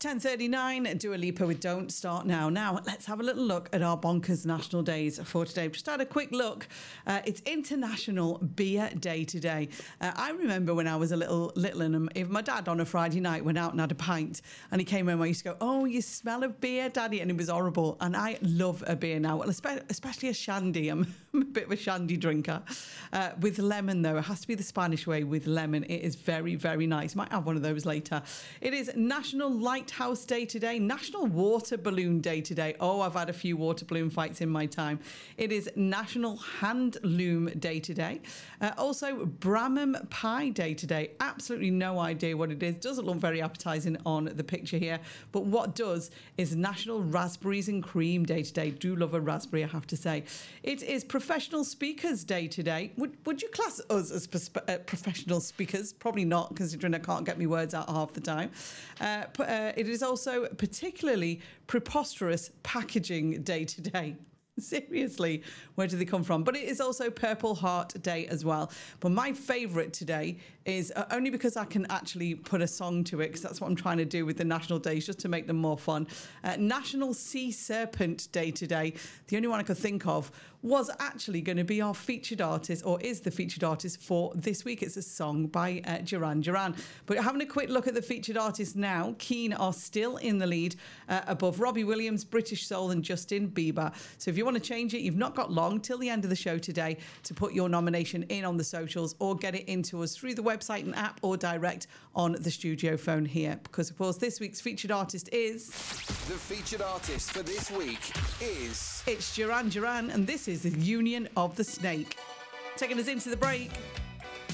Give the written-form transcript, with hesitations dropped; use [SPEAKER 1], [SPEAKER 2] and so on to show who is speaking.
[SPEAKER 1] 10:39, Dua Lipa with Don't Start Now. Now, let's have a little look at our bonkers national days for today. Just had a quick look. It's International Beer Day today. I remember when I was a little and if my dad on a Friday night went out and had a pint and he came home, I used to go, "Oh, you smell of beer, Daddy," and it was horrible. And I love a beer now, especially a shandy. I'm a bit of a shandy drinker. With lemon, though. It has to be the Spanish way with lemon. It is very, very nice. Might have one of those later. It is National Lighthouse Day today. National Water Balloon Day today. Oh, I've had a few water balloon fights in my time. It is National Hand Loom Day today. Also, Brahman Pie Day today. Absolutely no idea what it is. Doesn't look very appetizing on the picture here. But what does is National Raspberries and Cream Day today. Do love a raspberry, I have to say. It is Professional Speakers Day today. Would you class us as professional speakers? Probably not, considering I can't get my words out half the time. It is also particularly Preposterous Packaging Day today. Seriously, where do they come from? But it is also Purple Heart Day as well. But my favourite today is only because I can actually put a song to it, because that's what I'm trying to do with the national days, just to make them more fun. National Sea Serpent Day today. The only one I could think of was actually going to be our featured artist, or is the featured artist for this week. It's a song by Duran Duran. But having a quick look at the featured artists now, Keane are still in the lead above Robbie Williams, British Soul and Justin Bieber. So if you want to change it, you've not got long till the end of the show today to put your nomination in on the socials or get it into us through the website and app or direct on the studio phone here. Because, of course, this week's featured artist is...
[SPEAKER 2] The featured artist for this week is...
[SPEAKER 1] It's Duran Duran, and this is The Union of the Snake. Taking us into the break.